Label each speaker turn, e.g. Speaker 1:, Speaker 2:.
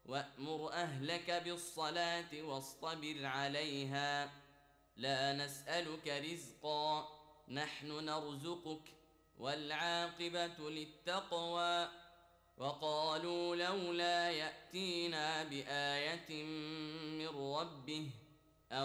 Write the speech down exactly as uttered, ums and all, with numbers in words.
Speaker 1: وأمر أهلك بالصلاة واصطبر عليها لا نسألك رزقا نحن نرزقك والعاقبة للتقوى. وقالوا لولا يأتينا بآية من ربه